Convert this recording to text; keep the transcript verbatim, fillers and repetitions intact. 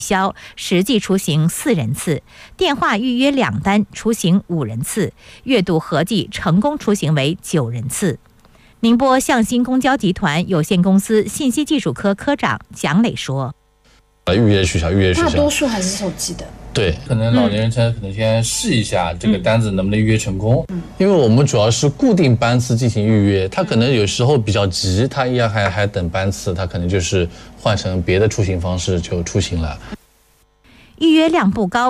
消，实际出行四人次，电话预约两单出行五人次，月度合计成功出行为九人次。宁波向新公交集团有限公司信息技术科科长蒋磊说：“ 预约取消，预约取消， 大多数还是手机的。 对， 可能老年人可能先试一下这个单子能不能预约成功。 嗯，因为我们主要是固定班次进行预约，他可能有时候比较急，他一样还还等班次，他可能就是换成别的出行方式就出行了。” 预约量不高。